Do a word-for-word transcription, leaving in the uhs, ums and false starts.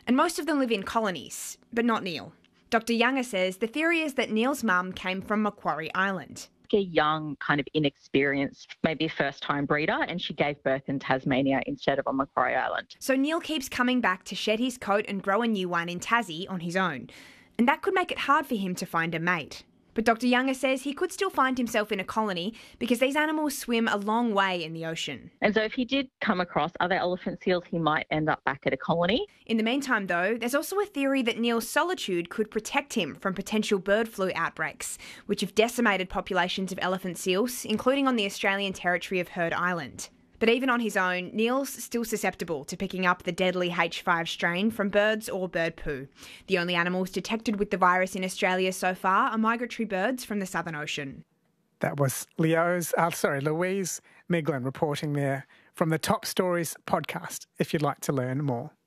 and most of them live in colonies, but not Neil. Doctor Younger says the theory is that Neil's mum came from Macquarie Island. A young, kind of inexperienced, maybe a first-time breeder, and she gave birth in Tasmania instead of on Macquarie Island. So Neil keeps coming back to shed his coat and grow a new one in Tassie on his own, and that could make it hard for him to find a mate. But Doctor Younger says he could still find himself in a colony because these animals swim a long way in the ocean. And so if he did come across other elephant seals, he might end up back at a colony. In the meantime, though, there's also a theory that Neil's solitude could protect him from potential bird flu outbreaks, which have decimated populations of elephant seals, including on the Australian territory of Heard Island. But even on his own, Neil's still susceptible to picking up the deadly H five strain from birds or bird poo. The only animals detected with the virus in Australia so far are migratory birds from the Southern Ocean. That was Leo's, uh, sorry, Louise Miglin reporting there from the Top Stories podcast, if you'd like to learn more.